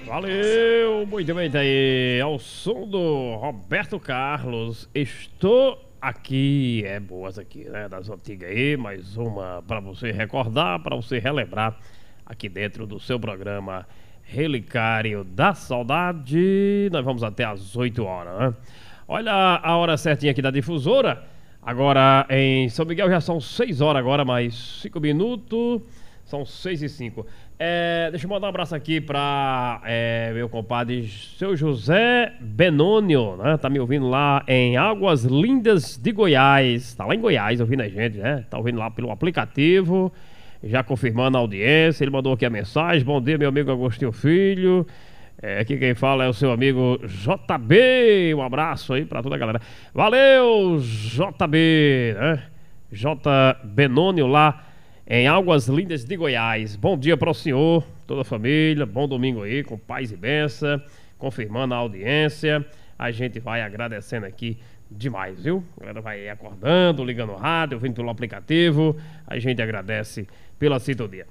Valeu, muito bem, tá aí. Ao som do Roberto Carlos, estou aqui. É boas aqui, né? Das antigas aí, mais uma pra você recordar, pra você relembrar aqui dentro do seu programa Relicário da Saudade. Nós vamos até às 8 horas, né? Olha a hora certinha aqui da difusora. Agora em São Miguel já são 6 horas agora, mais 5 minutos. São 6h05. Deixa eu mandar um abraço aqui pra meu compadre seu José Benônio, né? Tá me ouvindo lá em Águas Lindas de Goiás. Tá lá em Goiás ouvindo a gente, né? Tá ouvindo lá pelo aplicativo, já confirmando a audiência. Ele mandou aqui a mensagem: bom dia, meu amigo Agostinho Filho. Aqui quem fala é o seu amigo JB. Um abraço aí pra toda a galera. Valeu, JB, né? J. Benônio lá em Águas Lindas de Goiás. Bom dia para o senhor, toda a família. Bom domingo aí, com paz e benção. Confirmando a audiência. A gente vai agradecendo aqui demais, viu? A galera vai acordando, ligando o rádio, ouvindo pelo aplicativo. A gente agradece pela sintonia.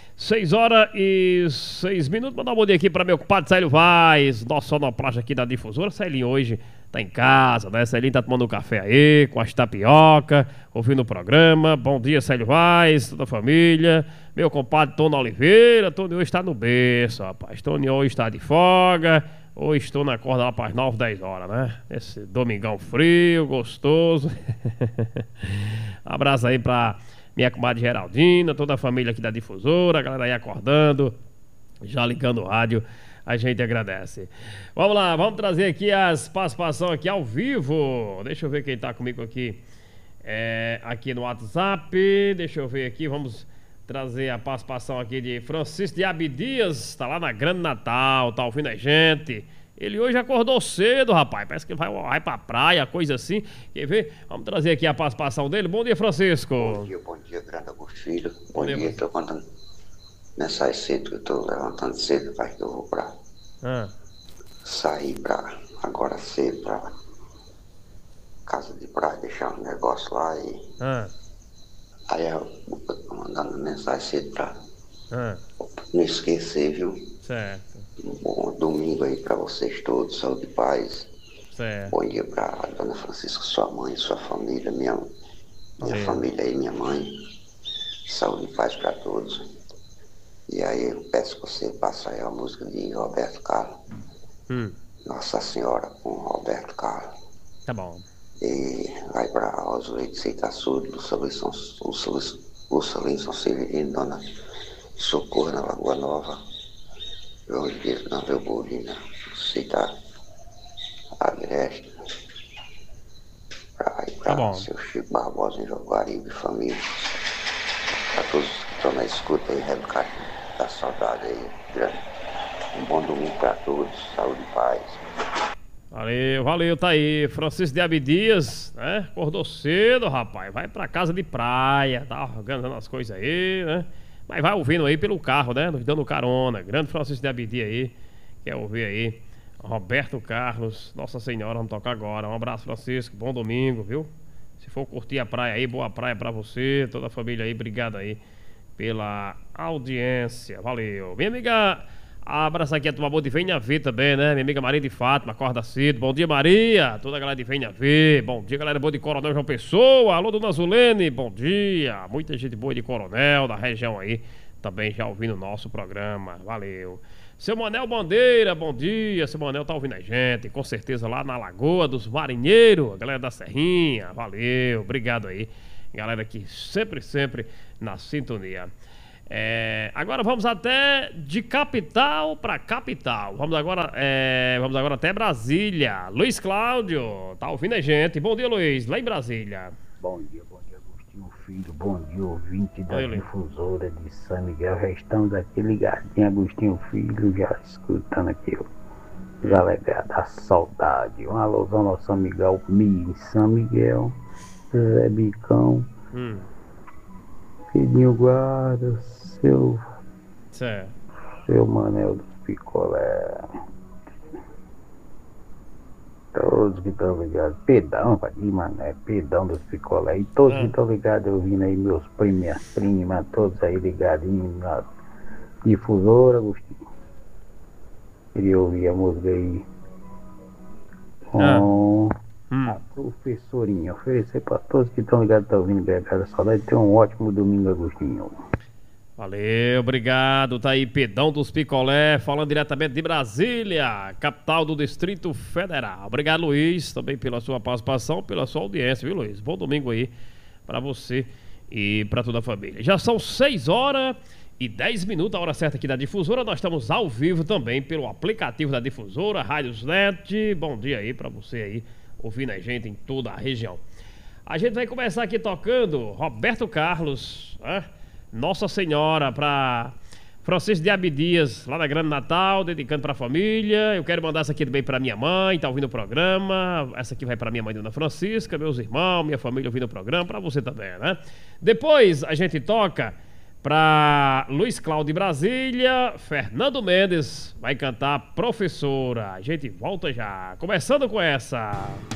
6h06. Mandar um bom dia aqui para meu compadre Célio Vaz, nosso sonoplasta aqui da difusora. Celinho hoje tá em casa, né? Celinho tá tomando um café aí, com as tapioca, ouvindo o programa. Bom dia, Célio Vaz, toda a família. Meu compadre Tony Oliveira. Tony hoje está no berço, rapaz. Tony hoje está de folga. Hoje estou na corda lá para as 9, 10 horas, né? Esse domingão frio, gostoso. Abraço aí pra minha comadre Geraldina, toda a família aqui da difusora, a galera aí acordando, já ligando o rádio, a gente agradece. Vamos lá, vamos trazer aqui as participações aqui ao vivo. Deixa eu ver quem tá comigo aqui, aqui no WhatsApp. Deixa eu ver aqui, vamos trazer a participação aqui de Francisco de Abdias, tá lá na Grande Natal, tá ouvindo a gente. Ele hoje acordou cedo, rapaz. Parece que vai pra praia, coisa assim. Quer ver? Vamos trazer aqui a participação dele. Bom dia, Francisco. Bom dia, grande Augusto Filho. Bom dia, tô contando mensagem cedo, que eu tô levantando cedo, pai, que eu vou sair agora cedo pra casa de praia, deixar um negócio lá e... Aí eu tô mandando mensagem cedo pra não esquecer, viu? Certo. Um bom domingo aí pra vocês todos, saúde e paz. Certo. Bom dia pra dona Francisca, sua mãe, sua família, minha família aí, minha mãe. Saúde e paz pra todos. E aí eu peço que você passe aí a música de Roberto Carlos. Nossa Senhora com Roberto Carlos. Tá bom. E vai pra Oswald Seitaçu, Lucilino São Severino, Dona Socorro na Lagoa Nova, João Dias na Velbolina, Cita Agreste, pra seu Chico Barbosa em Jaguaribe, família, pra todos que estão na escuta aí, Relicário da Saudade aí, grande. Um bom domingo pra todos, saúde e paz. Valeu, tá aí. Francisco de Abdias, né? Acordou cedo, rapaz. Vai pra casa de praia, tá organizando as coisas aí, né? Mas vai ouvindo aí pelo carro, né? Nos dando carona. Grande Francisco de Abdias aí. Quer ouvir aí? Roberto Carlos, Nossa Senhora, vamos tocar agora. Um abraço, Francisco. Bom domingo, viu? Se for curtir a praia aí, boa praia pra você, toda a família aí. Obrigado aí pela audiência. Valeu. Minha amiga... Abraço aqui a tua boa de Venha Ver também, né? Minha amiga Maria de Fátima, acorda cedo. Bom dia, Maria. Toda a galera de Venha Ver. Bom dia, galera boa de Coronel João Pessoa. Alô, dona Zulene. Bom dia. Muita gente boa de Coronel, da região aí. Também já ouvindo o nosso programa. Valeu. Seu Manel Bandeira, bom dia. Seu Manel tá ouvindo a gente. Com certeza lá na Lagoa dos Marinheiros. A galera da Serrinha. Valeu. Obrigado aí. Galera que sempre na sintonia. Agora vamos até de capital para capital. Vamos agora até Brasília. Luiz Cláudio, tá ouvindo a gente? Bom dia, Luiz, lá em Brasília. Bom dia, Agostinho Filho. Bom dia, ouvinte da difusora de São Miguel. Já estamos aqui ligadinho, Agostinho Filho, já escutando aqui o Zalegado da Saudade. Um alusão ao São Miguel, São Miguel, Zé Bicão, Filhinho Guarda, seu Manel dos Picolé, todos que estão ligados, Pedão, Mané, Pedão dos Picolé, e todos que estão ligados ouvindo aí, meus primos, minhas primas, todos aí ligadinhos na difusora, Agostinho. Queria ouvir a música aí com a professorinha. Oferecer para todos que estão ligados, estão ouvindo BH da Saudade. Tenham um ótimo domingo, Agostinho. Valeu, obrigado. Tá aí Pedão dos Picolé, falando diretamente de Brasília, capital do Distrito Federal. Obrigado, Luiz, também pela sua participação, pela sua audiência, viu, Luiz? Bom domingo aí pra você e pra toda a família. Já são 6h10, a hora certa aqui da Difusora. Nós estamos ao vivo também pelo aplicativo da Difusora, Rádios Net. Bom dia aí pra você aí, ouvindo a gente em toda a região. A gente vai começar aqui tocando Roberto Carlos, né? Nossa Senhora, para Francisco de Abdias, lá na Grande Natal, dedicando para a família. Eu quero mandar essa aqui também para minha mãe, tá ouvindo o programa. Essa aqui vai para minha mãe, Dona Francisca, meus irmãos, minha família ouvindo o programa, para você também, né? Depois a gente toca para Luiz Cláudio de Brasília, Fernando Mendes vai cantar Professora. A gente volta já, começando com essa.